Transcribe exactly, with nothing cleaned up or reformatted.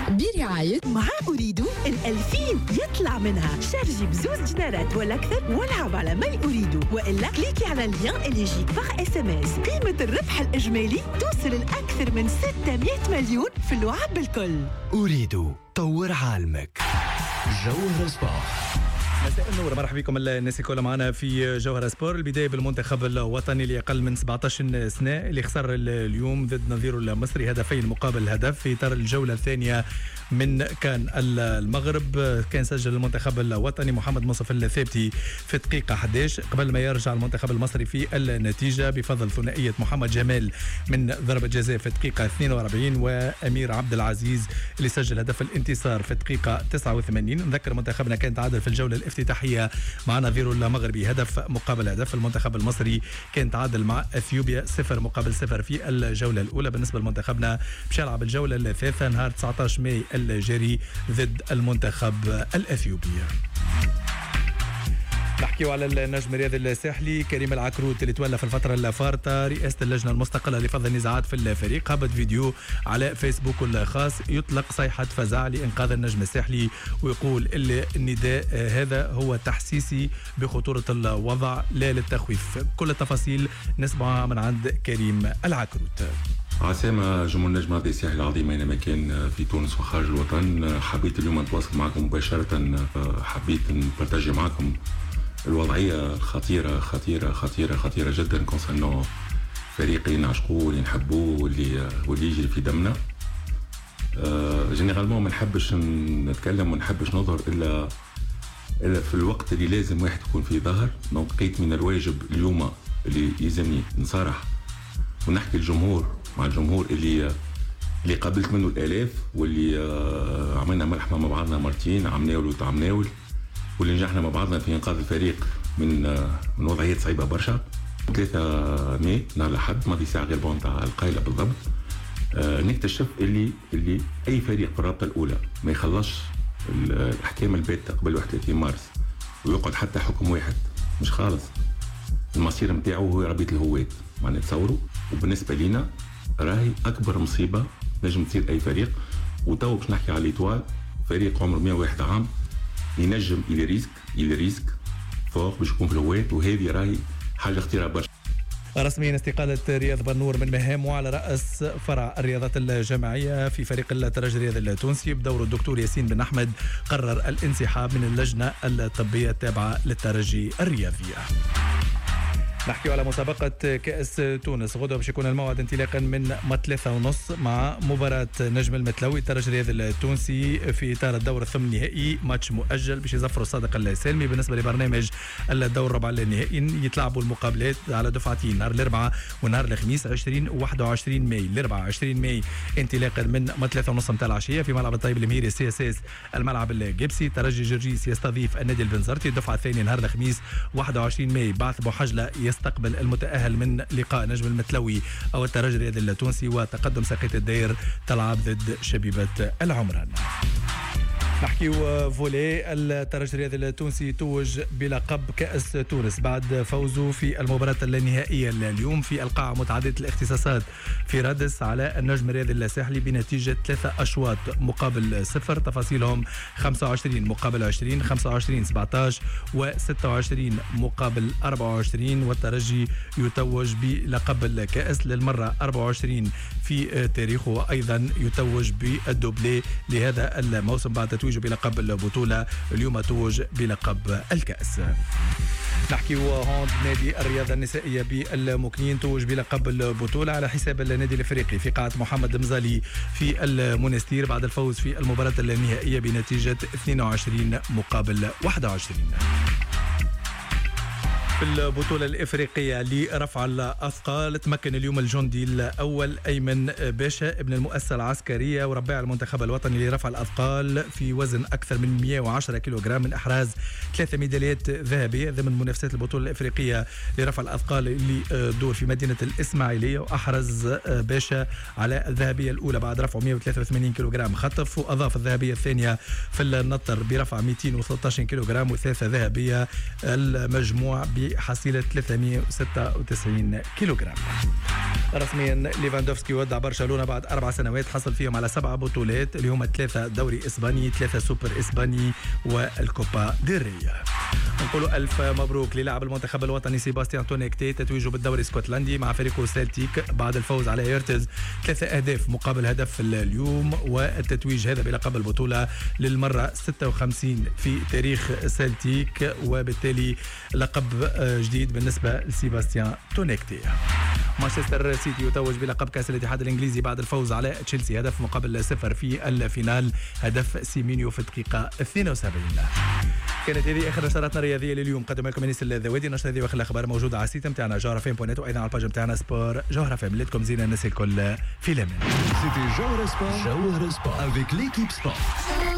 برعاية مع أريد الألفين يطلع منها. شارجي بزوز دينارات ولا أكثر والعب على ماي أريد، وإلا كليكي على اللين اللي يجيك باغ اس ام اس. قيمة الربح الإجمالي توصل لأكثر من ستمائة مليون في اللعب بالكل. أريد طور عالمك. جوهر سبورت. مساء النور، مرحبا بكم الناس الكل معنا في جوهر سبور. البدايه بالمنتخب الوطني اللي اقل من سبعطاش سنه، اللي خسر اليوم ضد نظيره المصري هدفين مقابل هدف في اطار الجوله الثانيه من كان المغرب. كان سجل المنتخب الوطني محمد مصطفى الثابتي في دقيقه أحد عشر قبل ما يرجع المنتخب المصري في النتيجه بفضل ثنائيه محمد جمال من ضربه جزاء في دقيقه اثنين وأربعين وامير عبد العزيز اللي سجل هدف الانتصار في دقيقه تسعة وثمانين. نذكر منتخبنا كان تعادل في الجوله الافتتاحيه مع نظيره المغربي هدف مقابل هدف. المنتخب المصري كان تعادل مع اثيوبيا صفر مقابل صفر في الجوله الاولى. بالنسبه لمنتخبنا باش يلعب الجوله الثالثه نهار تسعطاش ماي الجاري ضد المنتخب الاثيوبي. نحكيو على النجم الرياضي الساحلي كريم العكروت اللي تولى في الفترة الفارطة رئاسة اللجنة المستقلة لفض النزاعات في الفريق. هبط فيديو على فيسبوك الخاص يطلق صيحة فزع لإنقاذ النجم الساحلي، ويقول اللي النداء هذا هو تحسيسي بخطورة الوضع لا للتخويف. كل التفاصيل نسمعها من عند كريم العكروت. عسامة جمهور النجم الرياضي الساحلي العظيم أينما كان في تونس وخارج الوطن، حبيت اليوم نتواصل معكم مباشرة. حبيت نبارتاجي معكم الوضعية خطيرة خطيرة خطيرة خطيرة جدا كونسرنو فريقي نعشقوه واللي نحبوه واللي واللي يجري في دمنا. أه جينيرالمون ما نحبش نتكلم وما نحبش نظهر إلا إلا في الوقت اللي لازم واحد يكون فيه ظهر. دونك لقيت من الواجب اليوم اللي يلزمني نصارح ونحكي الجمهور مع الجمهور اللي اللي قابلت منه الآلاف واللي آه عملنا ملحمة مع بعضنا مرتين، عم ناول وتعم ناول، واللي نجحنا مع بعضنا في إنقاذ الفريق من آه من وضعيات صعيبة برشا. ثلاثة ماي نهار الأحد ماضي ساعة غير بون تاع القايلة بالضبط. آه نكتشف اللي اللي أي فريق في الرابطة الأولى ما يخلصش الأحكام الباتة قبل واحد وثلاثين مارس ويقعد حتى حكم واحد مش خالص، المصير متاعه هو ربية الهوات. ما نتصوروا. وبالنسبة لينا راهي أكبر مصيبة نجم تصير أي فريق. وتو باش نحكي على الإيطوال، فريق عمره مئة وواحد عام ينجم إلى ريسك إلى ريسك فوق باش يكون في الهوات، وهذه راهي حاجة خطيرة برشا. رسميا استقالة رياض بنور من مهامه على رأس فرع الرياضات الجماعية في فريق الترجي الرياضي التونسي بدور الدكتور ياسين بن أحمد. قرر الانسحاب من اللجنة الطبية التابعة للترجي الرياضي. نحكي على مسابقة كأس تونس. غدوة باش يكون الموعد انطلاقا من ثلاثة ونص مع مباراة نجم المتلوي الترجي الرياضي التونسي في إطار الدور الثمن النهائي، ماتش مؤجل باش يظفروا الصادق السالمي. بالنسبة لبرنامج الدور الربع النهائي يتلعبوا المقابلات على دفعتين، نهار الأربعاء ونهار الخميس عشرين وواحد وعشرين ماي. الأربعاء عشرين ماي انطلاقا من ثلاثة ونص متاع العشية في ملعب الطيب المهيري سي اس اس الملعب الجبسي. ترجي جرجيس يستضيف النادي البنزرتي. الدفعة الثانية نهار الخميس واحد وعشرين ماي بعث بوحجلة يستقبل المتأهل من لقاء نجم المتلوي أو الترجي الرياضي التونسي. وتقدم ساقية الدير تلعب ضد شبيبة العمران. نحكيو فولي. الترجي الرياضي التونسي توج بلقب كأس تونس بعد فوزه في المباراة النهائية اليوم في القاعة متعددة الاختصاصات في رادس على النجم الرياضي الساحلي بنتيجة ثلاثة أشواط مقابل صفر. تفاصيلهم خمسة وعشرين مقابل عشرين، خمسة وعشرين سبعطاش وستة وعشرين مقابل أربعة وعشرين. والترجي يتوج بلقب الكأس للمرة أربعة وعشرين في تاريخه، وأيضا يتوج بالدوبلي لهذا الموسم بعد تتويج بلقب البطولة. اليوم توج بلقب الكأس. نحكي هوند نادي الرياضة النسائية بالمكنين توج بلقب البطولة على حساب النادي الافريقي في قاعة محمد مزالي في المونستير بعد الفوز في المباراة النهائية بنتيجة اثنين وعشرين مقابل واحد وعشرين. في البطولة الإفريقية لرفع الأثقال تمكن اليوم الجندي الأول أيمن باشا ابن المؤسسة العسكرية ورباع المنتخب الوطني لرفع الأثقال في وزن أكثر من مئة وعشرة كيلوغرام من إحراز ثلاثة ميداليات ذهبية ضمن منافسات البطولة الإفريقية لرفع الأثقال اللي دور في مدينة الإسماعيلية. وأحرز باشا على الذهبية الأولى بعد رفع مئة وثلاثة وثمانين كيلوغرام خطف، وأضاف الذهبية الثانية في النطر برفع مئتين وثلاثة عشر كيلوغرام وثلاثة ذهبية، المجموع بحصيلة ثلاثمئة وستة وتسعين كيلوغرام. رسميا ليفاندوفسكي ودع برشلونة بعد أربع سنوات حصل فيهم على سبعة بطولات اللي هم ثلاثة دوري إسباني، ثلاثة سوبر إسباني والكوبا ديل ري. نقولوا ألف مبروك للاعب المنتخب الوطني سيباستيان تونيكتي تتويجه بالدوري الاسكتلندي مع فريقه سيلتيك بعد الفوز على ايرتز ثلاثة أهداف مقابل هدف اليوم، والتتويج هذا بلقب البطولة للمرة ستة وخمسين في تاريخ سيلتيك، وبالتالي لقب جديد بالنسبة لسيباستيان تونيكتي. مانشستر سيتي يتوج بلقب كأس الاتحاد الإنجليزي بعد الفوز على تشيلسي هدف مقابل صفر في الفينال، هدف سيمينيو في الدقيقة اثنين وسبعين. كانت هذه آخر نشراتنا الرياضية لليوم، قدم لكم انيس الذوادي. نشرة هذه واخر الأخبار موجودة على السيت نتاعنا جوهرة فين بوينت وأيضا على الباج نتاعنا سبور جوهرة فين. لكم زينة الناس الكل في الأمان. C'était Jawahara Sport. Jawahara Sport avec l'équipe sport.